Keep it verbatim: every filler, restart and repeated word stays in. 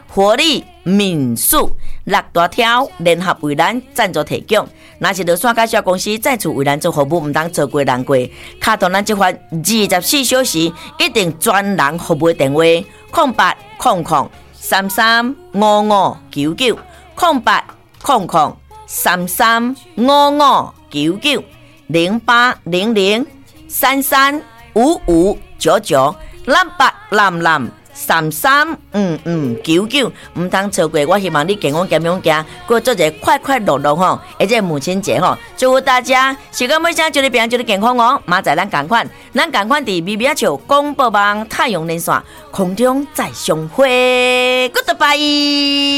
活力民宿六大条联合为咱赞助提供。若是落山甲小公司再次为咱做服务，毋当错过人过。卡通咱即款二十四小时一定专人服务电话：空八空空三三五五九九空八空空三三五五九九零八零零三三五五九九六八蓝蓝。三三五五九九，唔通错过。我希望你健康健康行，过做一个快快乐乐吼。而且母亲节吼，祝福大家时间每生祝你平安，祝你健康哦。马仔咱同款，咱同款伫 B B 球广播网太阳连线空中再相会 ，Goodbye。